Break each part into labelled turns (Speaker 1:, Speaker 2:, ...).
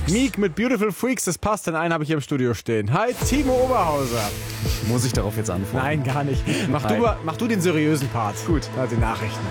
Speaker 1: Freaks.
Speaker 2: Meek mit Beautiful Freaks, das passt, denn einen habe ich hier im Studio stehen. Hi, Timo Oberhauser.
Speaker 1: Muss ich darauf jetzt antworten?
Speaker 2: Nein, gar nicht. Mach du den seriösen Part.
Speaker 1: Gut.
Speaker 2: Die Nachrichten.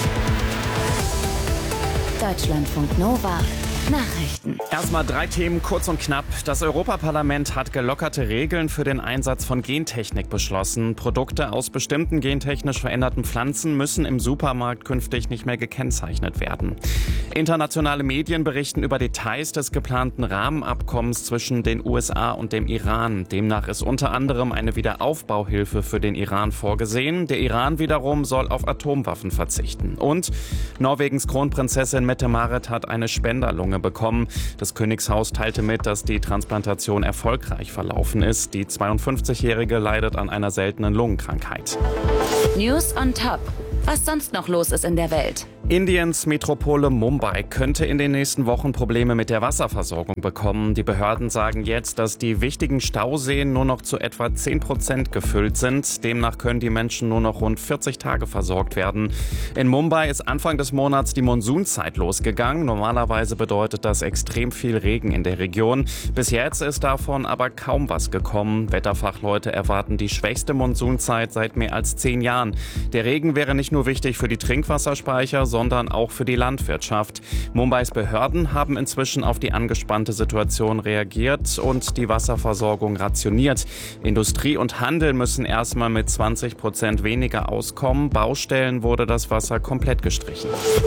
Speaker 3: Deutschlandfunk Nova. Nachrichten.
Speaker 1: Erstmal 3 Themen, kurz und knapp. Das Europaparlament hat gelockerte Regeln für den Einsatz von Gentechnik beschlossen. Produkte aus bestimmten gentechnisch veränderten Pflanzen müssen im Supermarkt künftig nicht mehr gekennzeichnet werden. Internationale Medien berichten über Details des geplanten Rahmenabkommens zwischen den USA und dem Iran. Demnach ist unter anderem eine Wiederaufbauhilfe für den Iran vorgesehen. Der Iran wiederum soll auf Atomwaffen verzichten. Und Norwegens Kronprinzessin Mette-Marit hat eine Spenderlunge bekommen. Das Königshaus teilte mit, dass die Transplantation erfolgreich verlaufen ist. Die 52-Jährige leidet an einer seltenen Lungenkrankheit.
Speaker 3: News on Top. Was sonst noch los ist in der Welt.
Speaker 1: Indiens Metropole Mumbai könnte in den nächsten Wochen Probleme mit der Wasserversorgung bekommen. Die Behörden sagen jetzt, dass die wichtigen Stauseen nur noch zu etwa 10% gefüllt sind. Demnach können die Menschen nur noch rund 40 Tage versorgt werden. In Mumbai ist Anfang des Monats die Monsunzeit losgegangen. Normalerweise bedeutet das extrem viel Regen in der Region. Bis jetzt ist davon aber kaum was gekommen. Wetterfachleute erwarten die schwächste Monsunzeit seit mehr als 10 Jahren. Der Regen wäre nicht nur wichtig für die Trinkwasserspeicher, sondern auch für die Landwirtschaft. Mumbais Behörden haben inzwischen auf die angespannte Situation reagiert und die Wasserversorgung rationiert. Industrie und Handel müssen erstmal mit 20% weniger auskommen. Baustellen wurde das Wasser komplett gestrichen.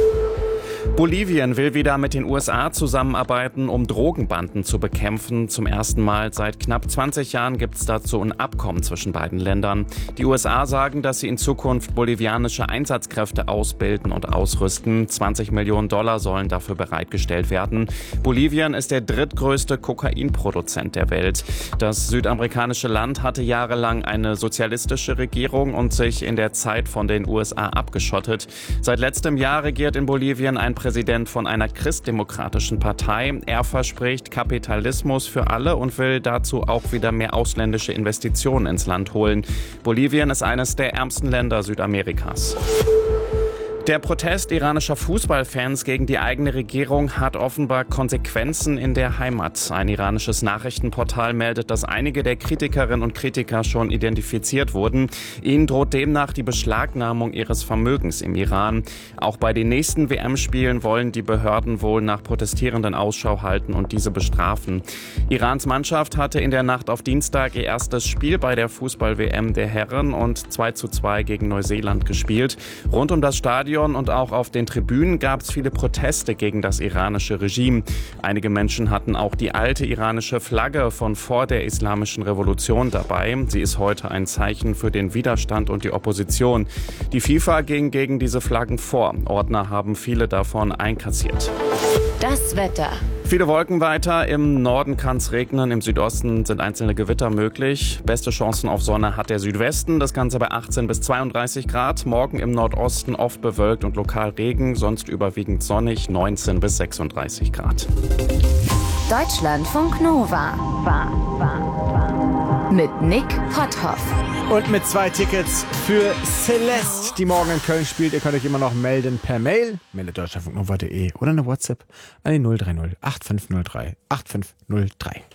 Speaker 1: Bolivien will wieder mit den USA zusammenarbeiten, um Drogenbanden zu bekämpfen. Zum ersten Mal seit knapp 20 Jahren gibt es dazu ein Abkommen zwischen beiden Ländern. Die USA sagen, dass sie in Zukunft bolivianische Einsatzkräfte ausbilden und ausrüsten. 20 Millionen Dollar sollen dafür bereitgestellt werden. Bolivien ist der drittgrößte Kokainproduzent der Welt. Das südamerikanische Land hatte jahrelang eine sozialistische Regierung und sich in der Zeit von den USA abgeschottet. Seit letztem Jahr regiert in Bolivien ein Präsident von einer christdemokratischen Partei. Er verspricht Kapitalismus für alle und will dazu auch wieder mehr ausländische Investitionen ins Land holen. Bolivien ist eines der ärmsten Länder Südamerikas. Der Protest iranischer Fußballfans gegen die eigene Regierung hat offenbar Konsequenzen in der Heimat. Ein iranisches Nachrichtenportal meldet, dass einige der Kritikerinnen und Kritiker schon identifiziert wurden. Ihnen droht demnach die Beschlagnahmung ihres Vermögens im Iran. Auch bei den nächsten WM-Spielen wollen die Behörden wohl nach Protestierenden Ausschau halten und diese bestrafen. Irans Mannschaft hatte in der Nacht auf Dienstag ihr erstes Spiel bei der Fußball-WM der Herren und 2:2 gegen Neuseeland gespielt. Rund um das Stadion und auch auf den Tribünen gab es viele Proteste gegen das iranische Regime. Einige Menschen hatten auch die alte iranische Flagge von vor der Islamischen Revolution dabei. Sie ist heute ein Zeichen für den Widerstand und die Opposition. Die FIFA ging gegen diese Flaggen vor. Ordner haben viele davon einkassiert.
Speaker 3: Das Wetter.
Speaker 1: Viele Wolken weiter. Im Norden kann es regnen, im Südosten sind einzelne Gewitter möglich. Beste Chancen auf Sonne hat der Südwesten, das Ganze bei 18 bis 32 Grad. Morgen im Nordosten oft bewölkt und lokal Regen, sonst überwiegend sonnig, 19 bis 36 Grad.
Speaker 3: Deutschlandfunk Nova. Mit Nick Potthoff.
Speaker 2: Und mit 2 Tickets für Celeste, die morgen in Köln spielt. Ihr könnt euch immer noch melden per Mail. Meldet deutschlandfunknova.de oder eine WhatsApp an die 030 8503 8503.